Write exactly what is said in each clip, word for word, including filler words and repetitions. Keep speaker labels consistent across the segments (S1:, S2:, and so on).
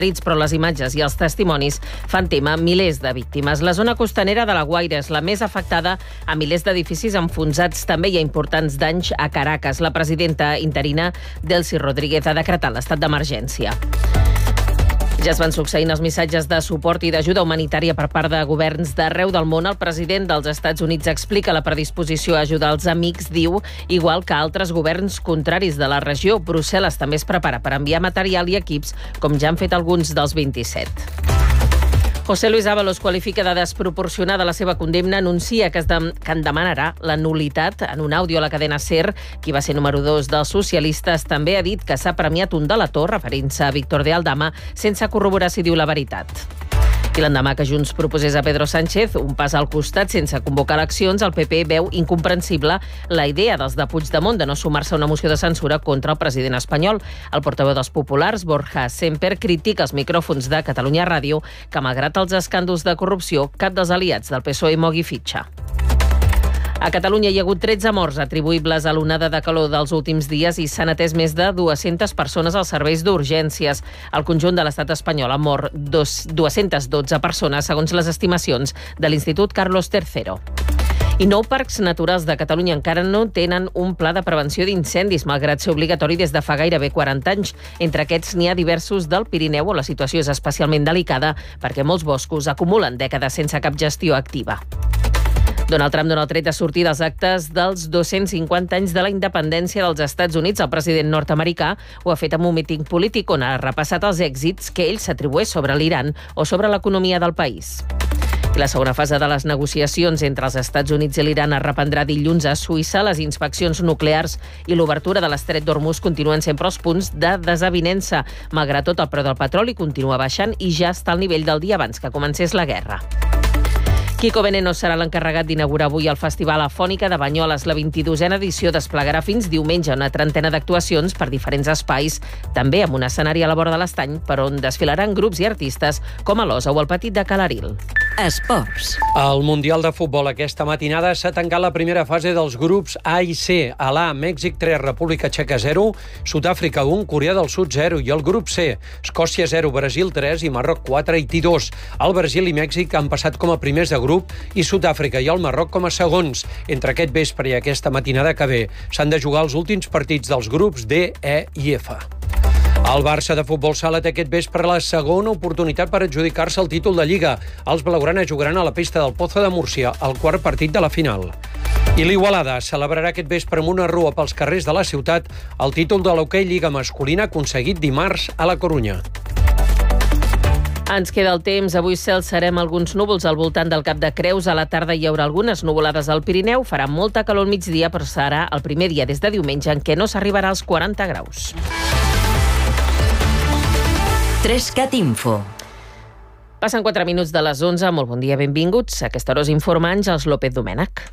S1: però les imatges i els testimonis fan tema milers de víctimes. La zona costanera de La Guaira és la més afectada, amb milers d'edificis enfonsats. També hi ha importants danys a Caracas. La presidenta interina, Delcy Rodríguez, ha decretat l'estat d'emergència. Ja es van succeint els missatges de suport i d'ajuda humanitària per part de governs d'arreu del món. El president dels Estats Units explica la predisposició a ajudar els amics, diu, igual que altres governs contraris de la regió. Brussel·les també es prepara per enviar material i equips, com ja han fet alguns dels vint-i-set. José Luis Ábalos qualifica de desproporcionada la seva condemna, anuncia que, es de, que en demanarà la nul·litat. En un àudio a la cadena SER, qui va ser número dos dels socialistes, també ha dit que s'ha premiat un delator, referint-se a Víctor de Aldama, sense corroborar si diu la veritat. I l'endemà que Junts proposés a Pedro Sánchez un pas al costat sense convocar eleccions, el P P veu incomprensible la idea dels de Puigdemont de no sumar-se a una moció de censura contra el president espanyol. El portaveu dels populars, Borja Semper, critica els micròfons de Catalunya Ràdio que, malgrat els escàndols de corrupció, cap dels aliats del P S O E mogui fitxa. A Catalunya hi ha hagut tretze morts atribuïbles a l'onada de calor dels últims dies i s'han atès més de dues-centes persones als serveis d'urgències. Al conjunt de l'estat espanyol han mort dues-centes dotze persones, segons les estimacions de l'Institut Carlos tercero. I nou parcs naturals de Catalunya encara no tenen un pla de prevenció d'incendis, malgrat ser obligatori des de fa gairebé quaranta anys. Entre aquests n'hi ha diversos del Pirineu, on la situació és especialment delicada perquè molts boscos acumulen dècades sense cap gestió activa. Donald Trump dona el tret de sortir dels actes dels dos-cents cinquanta anys de la independència dels Estats Units. El president nord-americà ho ha fet amb un míting polític on ha repassat els èxits que ell s'atribueix sobre l'Iran o sobre l'economia del país. I la segona fase de les negociacions entre els Estats Units i l'Iran es reprendrà dilluns a Suïssa. Les inspeccions nuclears i l'obertura de l'estret d'Hormuz continuen sempre els punts de desavinença. Malgrat tot, el preu del petroli continua baixant i ja està al nivell del dia abans que comencés la guerra. Kiko Veneno serà l'encarregat d'inaugurar avui el Festival Afònica de Banyoles. La vint-i-dosena edició desplegarà fins diumenge una trentena d'actuacions per diferents espais, també amb un escenari a la vora de l'estany, per on desfilaran grups i artistes com a l'Osa o el Petit de Calaril.
S2: Esports.
S3: Al Mundial de Futbol aquesta matinada s'ha tancat la primera fase dels grups A i C. A l'A, Mèxic tres, República Txeca zero, Sud-àfrica un, Corea del Sud zero, i el grup C, Escòcia zero, Brasil tres i Marroc quatre, Haití dos. El Brasil i Mèxic han passat com a primers de grup i Sud-àfrica i el Marroc com a segons. Entre aquest vespre i aquesta matinada que ve s'han de jugar els últims partits dels grups D, E i F. El Barça de futbol sala té aquest vespre la segona oportunitat per adjudicar-se el títol de Lliga. Els blaugrana jugaran a la pista del Pozo de Múrcia, el quart partit de la final. I l'Igualada celebrarà aquest vespre amb una rua pels carrers de la ciutat el títol de l'hoquei Lliga masculina aconseguit dimarts a la Corunya.
S1: Ens queda el temps. Avui cel serem alguns núvols al voltant del Cap de Creus. A la tarda hi haurà algunes nuvolades al Pirineu. Farà molta calor al migdia, però serà el primer dia des de diumenge en què no s'arribarà als quaranta graus.
S2: Trescat Info.
S1: Passen quatre minuts de les onze. Molt bon dia, benvinguts. A aquesta hora us informa Àngels López Domènech.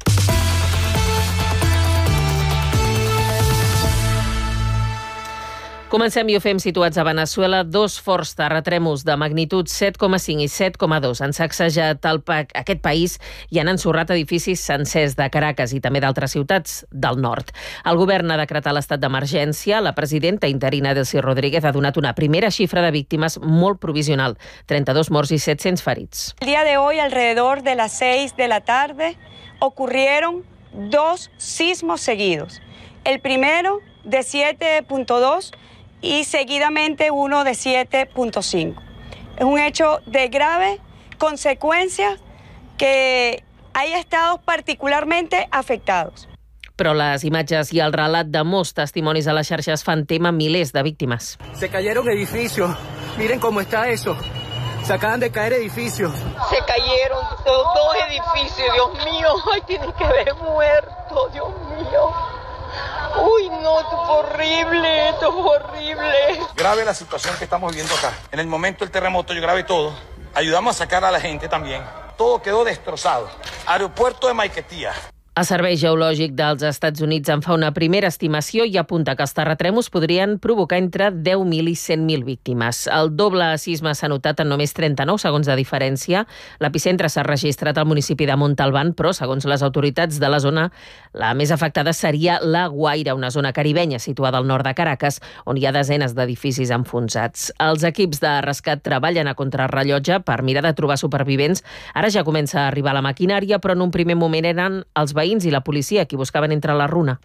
S1: Comencem i ho fem situats a Veneçuela. Dos forts terratrèmols de magnitud set coma cinc i set coma dos han sacsejat el pa aquest país i han ensorrat edificis sencers de Caracas i també d'altres ciutats del nord. El govern ha decretat l'estat d'emergència. La presidenta interina Delcy Rodríguez ha donat una primera xifra de víctimes molt provisional, trenta-dos morts i set-cents ferits.
S4: El día de hoy, alrededor de las seis de la tarde, ocurrieron dos sismos seguidos. El primero de siete punto dos y seguidamente uno de siete punto cinco. Es un hecho de grave consecuencia que hay estados particularmente afectados.
S1: Però les imatges i el relat de molts testimonis a les xarxes fan tema milers de víctimes.
S5: Se cayeron edificios. Miren cómo está eso. Se acaban de caer edificios.
S6: Se cayeron dos, dos edificios. Dios mío, ay, tienen que haber muerto, Dios mío. Uy, no, esto fue horrible, esto fue horrible.
S7: Grave la situación que estamos viviendo acá. En el momento del terremoto yo grabé todo. Ayudamos a sacar a la gente también. Todo quedó destrozado. Aeropuerto de Maiquetía.
S1: El Servei Geològic dels Estats Units en fa una primera estimació i apunta que els terratrèmols podrien provocar entre deu mil i cent mil víctimes. El doble sisme s'ha notat en només trenta-nou segons de diferència. L'epicentre s'ha registrat al municipi de Montalbán, però, segons les autoritats de la zona, la més afectada seria La Guaira, una zona caribenya situada al nord de Caracas, on hi ha desenes d'edificis enfonsats. Els equips de rescat treballen a contrarrellotge per mirar de trobar supervivents. Ara ja comença a arribar la maquinària, però en un primer moment eren els veïns i la policia qui buscaven entre la runa.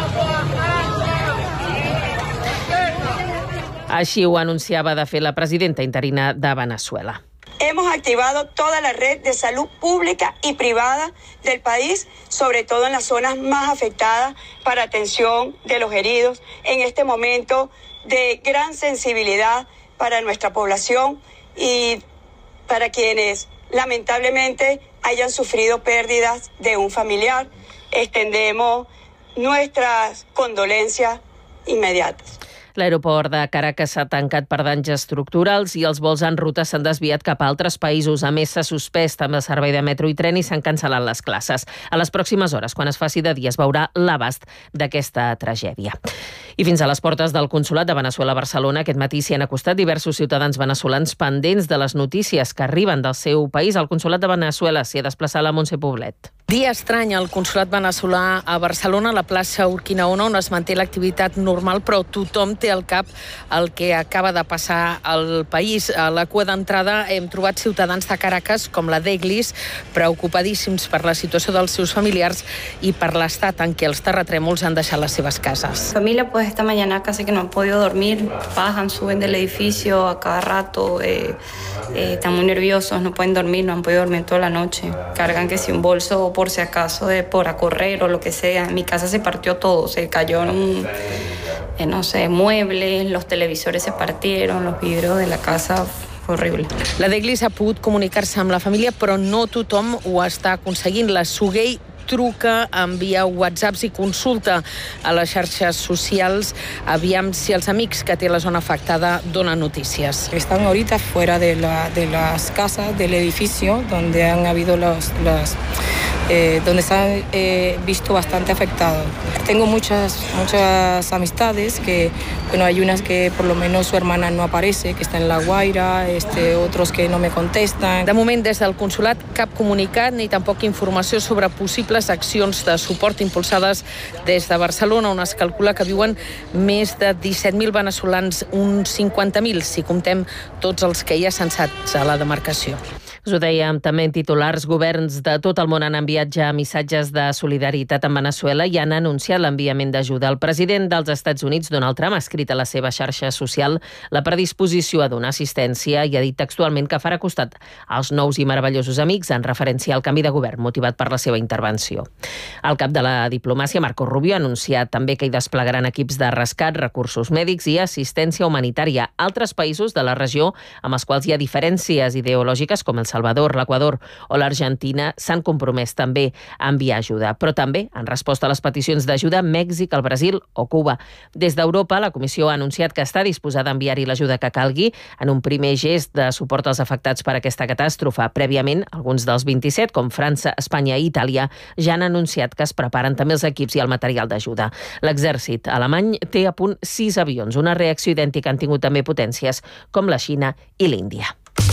S1: Així ho anunciava de fet la presidenta interina de Venezuela.
S4: Hemos activado toda la red de salud pública y privada del país, sobre todo en las zonas más afectadas, para atención de los heridos en este momento de gran sensibilidad para nuestra población y para quienes lamentablemente hayan sufrido pérdidas de un familiar. Extendemos nuestras condolencias inmediatas.
S1: L'aeroport de Caracas s'ha tancat per danys estructurals i els vols en ruta s'han desviat cap a altres països. A més, s'ha suspès també el servei de metro i tren i s'han cancel·lat les classes. A les pròximes hores, quan es faci de dia, es veurà l'abast d'aquesta tragèdia. I fins a les portes del Consolat de Veneçuela a Barcelona, aquest matí s'hi han acostat diversos ciutadans veneçolans pendents de les notícies que arriben del seu país. Al Consolat de Veneçuela s'hi ha desplaçat la Montse Poblet.
S8: Dia estrany al Consolat veneçolà a Barcelona, a la plaça Urquinaona, on es manté l'activitat normal, però tothom té al cap el que acaba de passar al país. A la cua d'entrada hem trobat ciutadans de Caracas, com la Deglis, preocupadíssims per la situació dels seus familiars i per l'estat en què els terratrèmols han deixat les seves cases.
S9: Familia, pues esta mañana casi que no han podido dormir, bajan, suben del edificio a cada rato, eh, eh, están muy nerviosos, no pueden dormir, no han podido dormir toda la noche. Cargan que si un bolso por si acaso de por a correr o lo que sea. En mi casa se partió todo, se cayó un, eh, no sé, muebles, los televisores se partieron, los vidrios de la casa. Horrible.
S8: La Deglis ha pogut comunicar-se amb la família, però no tothom ho està aconseguint. La Suguei truca, envia whatsapps i consulta a les xarxes socials aviam si els amics que té la zona afectada donen notícies.
S10: Están ahorita fuera de, la, de las casas del edificio donde han habido los, los eh, donde se han eh, visto bastante afectados. Tengo muchas, muchas amistades que, bueno, hay unas que por lo menos su hermana no aparece, que está en La Guaira, este, otros que no me contestan.
S8: De moment, des del Consolat, cap comunicat ni tampoc informació sobre possibles accions de suport impulsades des de Barcelona, on es calcula que viuen més de disset mil veneçolans, uns cinquanta mil, si comptem tots els que hi ha censats a la demarcació.
S1: Us ho dèiem també en titulars. Governs de tot el món han enviat ja missatges de solidaritat en Veneçuela i han anunciat l'enviament d'ajuda. El president dels Estats Units, Donald Trump, ha escrit a la seva xarxa social la predisposició a donar assistència i ha dit textualment que farà costat als nous i meravellosos amics en referència al canvi de govern motivat per la seva intervenció. El cap de la diplomàcia, Marco Rubio, ha anunciat també que hi desplegaran equips de rescat, recursos mèdics i assistència humanitària. Altres països de la regió amb els quals hi ha diferències ideològiques, com el Salvador, l'Equador o l'Argentina, s'han compromès també a enviar ajuda. Però també han respost a les peticions d'ajuda Mèxic, el Brasil o Cuba. Des d'Europa, la Comissió ha anunciat que està disposada a enviar-hi l'ajuda que calgui en un primer gest de suport als afectats per aquesta catàstrofe. Prèviament, alguns dels vint-i-set, com França, Espanya i Itàlia, ja han anunciat que es preparen també els equips i el material d'ajuda. L'exèrcit alemany té a punt sis avions. Una reacció idèntica han tingut també potències com la Xina i l'Índia.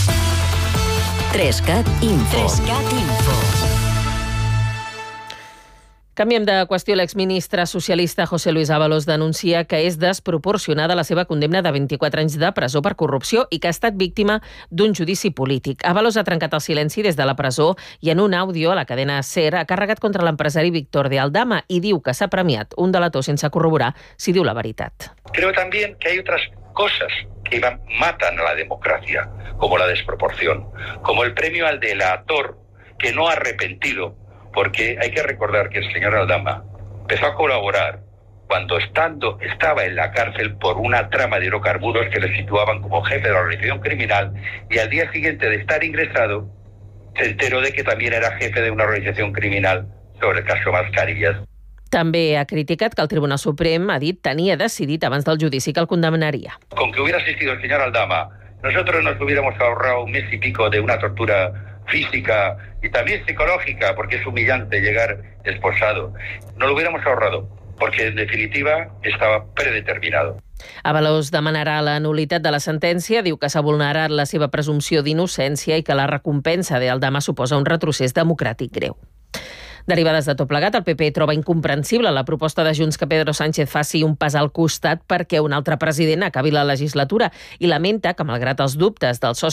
S2: tres cat Info. tres cat Info.
S1: Canviem de qüestió. L'exministre socialista José Luis Ábalos denuncia que és desproporcionada la seva condemna de vint-i-quatre anys de presó per corrupció i que ha estat víctima d'un judici polític. Ábalos ha trencat el silenci des de la presó i en un àudio a la cadena SER ha carregat contra l'empresari Víctor de Aldama i diu que s'ha premiat un delator sense corroborar si diu la veritat.
S7: Creo también que hay otras cosas que matan a la democracia, como la desproporción, como el premio al delator que no ha arrepentido, porque hay que recordar que el señor Aldama empezó a colaborar cuando estando, estaba en la cárcel por una trama de hidrocarburos que le situaban como jefe de la organización criminal, y al día siguiente de estar ingresado se enteró de que también era jefe de una organización criminal sobre el caso Mascarillas.
S1: També ha criticat que el Tribunal Suprem, ha dit, tenia decidit abans del judici que el condemnaria.
S7: Con que hubiera asistido el señor Aldama, nosotros nos hubiéramos ahorrado un mes y pico de una tortura física y también psicológica, porque es humillante llegar esposado. No lo hubiéramos ahorrado, porque en definitiva estaba predeterminado.
S1: Ábalos demanarà la nul·litat de la sentència, diu que s'ha vulnerat la seva presumpció d'innocència i que la recompensa del demà suposa un retrocés democràtic greu. Derivades de tot plegat, el P P troba incomprensible la proposta de Junts que Pedro Sánchez faci un pas al costat perquè un altre president acabi la legislatura i lamenta que, malgrat els dubtes dels socis